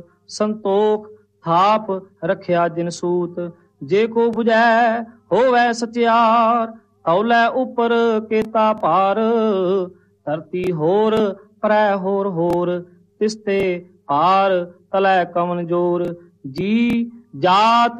संतोख थाप रखिया जिन सूत। जे को बुझै होवै सचियार, तौलै उपर केता पार। धरती होर परै होर, तिसते पार तलै कवन जोर। जी जात